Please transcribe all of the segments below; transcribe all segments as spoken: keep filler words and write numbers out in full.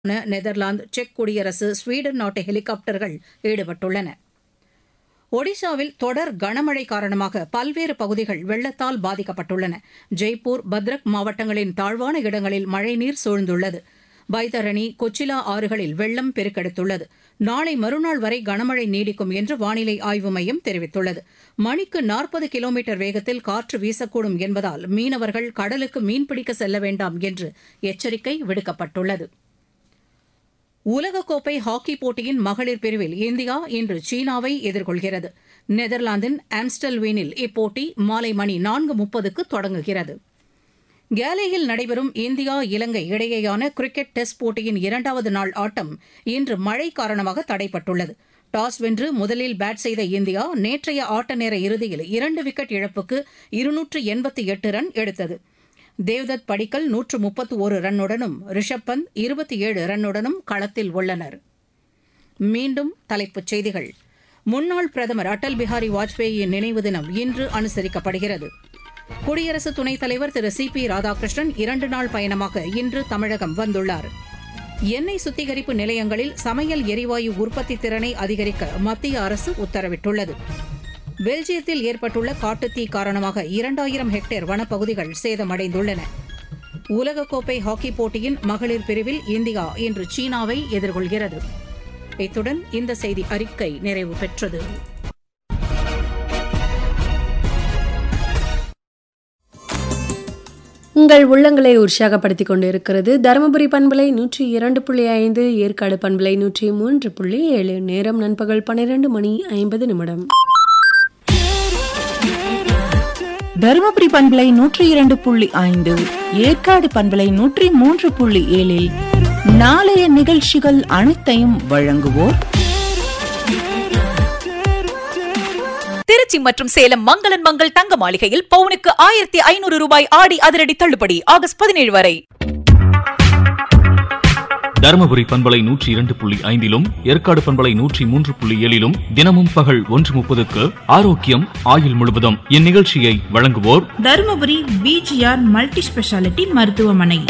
Netherlands, check குடியரசு, Sweden நாட்டு ஹெலிகாப்டர்கள் ஈடுபட்டுள்ளன. ஒடிஷாவில் தொடர் கனமழை காரணமாக பல்வேறு பகுதிகள் வெள்ளத்தால் பாதிக்கப்பட்டுள்ளன. ஜெய்ப்பூர், பத்ரக் மாவட்டங்களின் தாழ்வான இடங்களில் மழைநீர் சூழ்ந்துள்ளது. பைதரணி, கொச்சிலா ஆறுகளில் வெள்ளம் பெருக்கெடுத்துள்ளது. நாளை மறுநாள் வரை கனமழை நீடிக்கும் என்று வானிலை ஆய்வு மையம் தெரிவித்துள்ளது. மணிக்கு நாற்பது கிலோமீட்டர் வேகத்தில் காற்று வீசக்கூடும் என்பதால் மீனவர்கள் கடலுக்கு மீன்பிடிக்க செல்ல வேண்டாம் என்று எச்சரிக்கை விடுக்கப்பட்டுள்ளது. உலகக்கோப்பை ஹாக்கி போட்டியின் மகளிர் பிரிவில் இந்தியா இன்று சீனாவை எதிர்கொள்கிறது. நெதர்லாந்தின் ஆம்ஸ்டல்வீனில் இப்போட்டி மாலை மணி நான்கு முப்பதுக்கு தொடங்குகிறது. கேலேயில் நடைபெறும் இந்தியா இலங்கை இடையேயான கிரிக்கெட் டெஸ்ட் போட்டியின் இரண்டாவது நாள் ஆட்டம் இன்று மழை காரணமாக தடைபட்டுள்ளது. டாஸ் வென்று முதலில் பேட் செய்த இந்தியா நேற்றைய ஆட்ட நேர இறுதியில் இரண்டு விக்கெட் இழப்புக்கு இருநூற்று எண்பத்தி எட்டு ரன் எடுத்தது. தேவ்தத் படிக்கல் நூற்று முப்பத்து ஒரு ரன்னுடனும் ரிஷப் பந்த் இருபத்தி ஏழு ரன்னுடனும் களத்தில் உள்ளனர். மீண்டும் தலைப்புச் செய்திகள். முன்னாள் பிரதமர் அடல் பிஹாரி வாஜ்பேயியின் நினைவு தினம் இன்று அனுசரிக்கப்படுகிறது. குடியரசு துணைத் தலைவர் திரு சி பி ராதாகிருஷ்ணன் இரண்டு நாள் பயணமாக இன்று தமிழகம் வந்துள்ளார். எண்ணெய் சுத்திகரிப்பு நிலையங்களில் சமையல் எரிவாயு உற்பத்தி திறனை அதிகரிக்க மத்திய அரசு உத்தரவிட்டுள்ளது. பெல்ஜியத்தில் ஏற்பட்டுள்ள காட்டுத்தீ காரணமாக இரண்டாயிரம் ஹெக்டேர் வனப்பகுதிகள் சேதமடைந்துள்ளன. உலகக்கோப்பை ஹாக்கி போட்டியின் மகளிர் பிரிவில் இந்தியா இன்று சீனாவை எதிர்கொள்கிறது. இத்துடன் இந்த செய்தி அறிக்கை நிறைவு பெற்றது. உங்கள் உள்ளங்களை உற்சாகப்படுத்திக் கொண்டிருக்கிறது தருமபுரி பண்பலை நூற்றி இரண்டு புள்ளி ஐந்து, ஏற்காடு பண்பலை நூற்றி மூன்று புள்ளி ஏழு. நேரம் நண்பகல் பன்னிரண்டு மணி ஐம்பது நிமிடம். தருமபுரி பண்பலை நூற்றி இரண்டு புள்ளி ஐந்து, ஏற்காடு பண்பலை நூற்றி மூன்று புள்ளி ஏழில் நாளைய நிகழ்ச்சிகள் அனைத்தையும் வழங்குவோர் திருச்சி மற்றும் சேலம் மங்களன் மங்கள் தங்க மாளிகையில் பவுனுக்கு ஆயிரத்தி ஐநூறு ரூபாய் ஆடி அதிரடி தள்ளுபடி ஆகஸ்ட் பதினேழு வரை. தருமபுரி பண்பலை நூற்றி இரண்டு புள்ளி ஐந்திலும் ஏற்காடு பண்பலை நூற்றி மூன்று புள்ளி ஏழிலும் தினமும் பகல் ஒன்று முப்பதுக்கு ஆரோக்கியம் ஆயுள் முழுவதும் இந்நிகழ்ச்சியை வழங்குவோர் தருமபுரி பிஜிஆர் மல்டி ஸ்பெஷாலிட்டி மருத்துவமனை.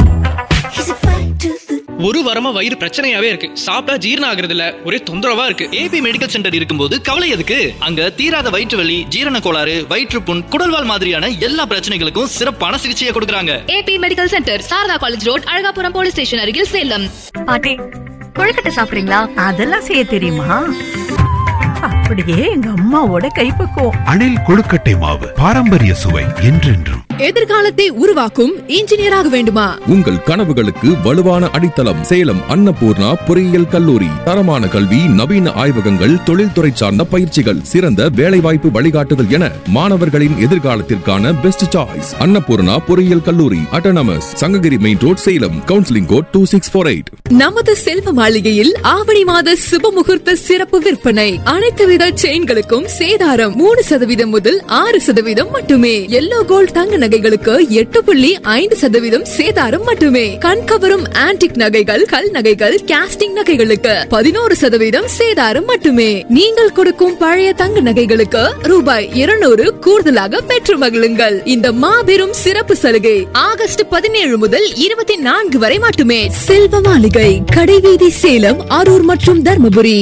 ஒரு வாரமா வயிறு பிரச்சனையாவே இருக்கு. சாப்பிட்டா ஜீரணம் ஆகுறது இல்ல, ஒரே தொந்தரவா இருக்கு. ஏபி மெடிக்கல் சென்டர் இருக்கும்போது கவலை எதுக்கு? அங்க தீராத வயிற்று வலி, ஜீரண கோளாறு, வயிற்றுப்புண், குடல்வால் மாதிரியான எல்லா பிரச்சனைகளுக்கும் சிறப்பான சிகிச்சையை கொடுக்கறாங்க. AB medical centre, Saradha college road, Alagapuram police station அருகில், சேலம். பாட்டி, கொழுக்கட்டை சாப்பிடுறீங்களா? அதெல்லாம் செய்ய தெரியுமா? அப்படியே எங்க அம்மாவோட கைப்பக்குவம். அணில் கொழுக்கட்டை மாவு, பாரம்பரிய சுவை என்றென்றும். எதிர்காலத்தை உருவாக்கும் இன்ஜினியராக வேண்டுமா? உங்கள் கனவுகளுக்கு வலுவான அடித்தளம் சேலம் அன்னபூர்ணா பொறியியல் கல்லூரி. தரமான கல்வி, நவீன ஆய்வகங்கள், தொழில்துறை சார்ந்த பயிற்சிகள், சிறந்த வேலைவாய்ப்பு வழிகாட்டுதல் என மாணவர்களின் எதிர்காலத்திற்கான பெஸ்ட் சாய்ஸ் அன்னபூர்ணா பொறியியல் கல்லூரி, autonomous, Sankagiri main road, Salem. Counselling code two six four eight. நமது செல்வ மாளிகையில் ஆவணி மாத சுப முகூர்த்த சிறப்பு விற்பனை. அனைத்து வித செயின்களுக்கும் சேதாரம் மூணு சதவீதம் முதல் ஆறு சதவீதம் மட்டுமே. எல்லோ கோல்ட் தங்க நகைகளுக்கு எட்டு புள்ளி ஐந்து சதவீதம் சேதாரம் மட்டுமே. கண்கவரும் ஆன்டிக் நகைகள், கல் நகைகள், காஸ்டிங் நகைகளுக்கு பதினோரு சதவீதம் சேதாரம் மட்டுமே. நீங்கள் கொடுக்கும் பழைய தங்க நகைகளுக்கு ரூபாய் இருநூறு கூடுதலாக பெற்று மகிழுங்கள். இந்த மாபெரும் சிறப்பு சலுகை ஆகஸ்ட் பதினேழு முதல் இருபத்தி நான்கு வரை மட்டுமே. செல்வ மாளிகை, கடைவீதி, சேலம், அரூர் மற்றும் தர்மபுரி.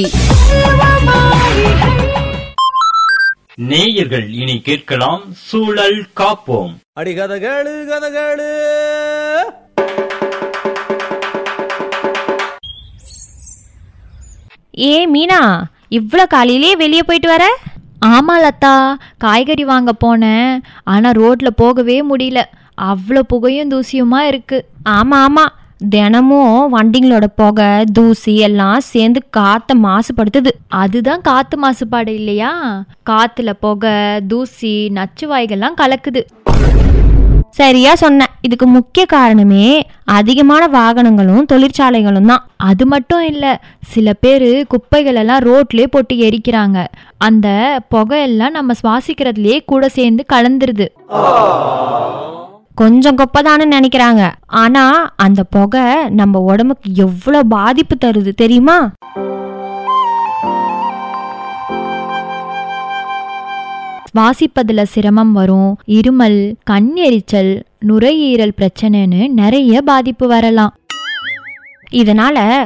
நேயர்கள் இனி கேட்கலாம் சூழல் காப்போம். அடி கதகளு கதகளு. ஏ மீனா, இவ்வளோ காலையிலே வெளியே போயிட்டு வர? ஆமா லதா, காய்கறி வாங்க போனேன். ஆனா ரோட்ல போகவே முடியல, அவ்வளோ புகையும் தூசியுமா இருக்கு. ஆமா ஆமா, தினமும் வண்டிங்களோட புகை தூசி எல்லாம் சேர்ந்து காத்த மாசுபடுத்துது. அதுதான் காத்து மாசுபாடு இல்லையா? காத்துல புகை தூசி நச்சு வாய்கள்லாம் கலக்குது. சரியா சொன்ன. இதுக்கு முக்கிய காரணமே அதிகமான வாகனங்களும் தொழிற்சாலைகளும் தான். அது மட்டும் இல்ல, சில பேரு குப்பைகள் எல்லாம் ரோட்லயே போட்டு எரிக்கிறாங்க. அந்த புகையெல்லாம் நம்ம சுவாசிக்கிறதுலயே கூட சேர்ந்து கலந்துருது. கொஞ்சம் கொப்பதான்னு நினைக்கிறாங்க, ஆனா அந்த புகை நம்ம உடம்புக்கு எவ்வளவு பாதிப்பு தருது தெரியுமா? சுவாசிப்பதுல சிரமம் வரும், இருமல், கண் எரிச்சல், நுரையீரல் பிரச்சனைன்னு நிறைய பாதிப்பு வரலாம். இதனால